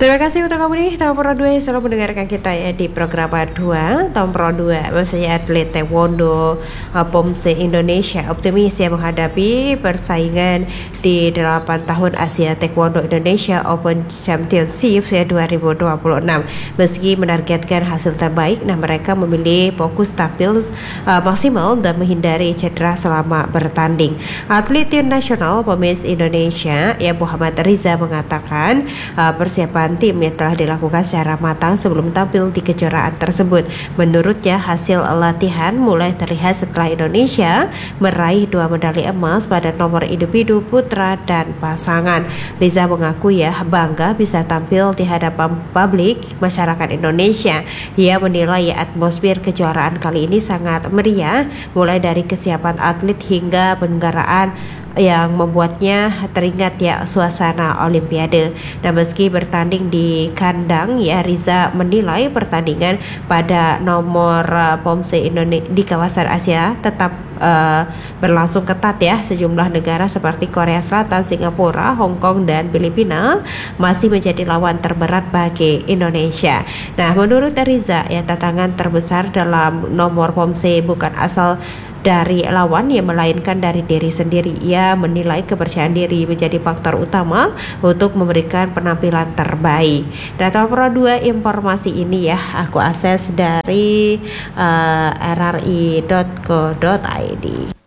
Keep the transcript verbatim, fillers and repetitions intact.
Terima kasih untuk kamu nih Tom Pro dua yang selalu mendengarkan kita ya di program dua. Tom Pro dua maksudnya atlet taekwondo uh, Pomse Indonesia optimis ya menghadapi persaingan di delapan tahun Asia Taekwondo Indonesia Open Championship ya dua ribu dua puluh enam. Meski menargetkan hasil terbaik, nah mereka memilih fokus tampil uh, maksimal dan menghindari cedera selama bertanding. Atlet tim nasional Pomse Indonesia ya Muhammad Riza mengatakan uh, persiapan tim yang telah dilakukan secara matang sebelum tampil di kejuaraan tersebut. Menurutnya hasil latihan mulai terlihat setelah Indonesia meraih dua medali emas pada nomor individu putra dan pasangan. Riza mengaku ya bangga bisa tampil di hadapan publik masyarakat Indonesia. Ia menilai atmosfer kejuaraan kali ini sangat meriah, mulai dari kesiapan atlet hingga penyelenggaraan yang membuatnya teringat ya suasana Olimpiade. Nah, meski bertanding di kandang ya Riza menilai pertandingan pada nomor uh, Pomse Indonesia di kawasan Asia tetap uh, berlangsung ketat ya. Sejumlah negara seperti Korea Selatan, Singapura, Hong Kong dan Filipina masih menjadi lawan terberat bagi Indonesia. Nah, menurut Riza ya tantangan terbesar dalam nomor Pomse bukan asal dari lawan yang melainkan dari diri sendiri. Ia menilai kepercayaan diri menjadi faktor utama untuk memberikan penampilan terbaik. Data Pro dua informasi ini ya aku akses dari uh, r r i dot co dot i d.